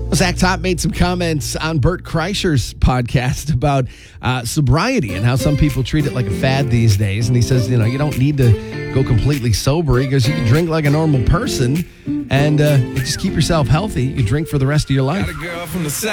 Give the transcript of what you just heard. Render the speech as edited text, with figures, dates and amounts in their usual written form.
Zach Top made some comments on Bert Kreischer's podcast about sobriety and how some people treat it like a fad these days. And he says, you don't need to go completely sober. He goes, you can drink like a normal person and just keep yourself healthy. You can drink for the rest of your life.